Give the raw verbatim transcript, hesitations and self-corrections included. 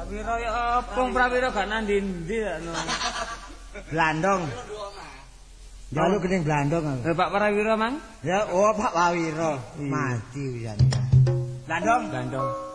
Prawira ya opong Prawira gak nang ndi-ndi no. Blandong. Jalu kening Blandong aku. Eh Pak Prawira Mang? Ya oh Pak Prawira mati pisan. Blandong, Blandong.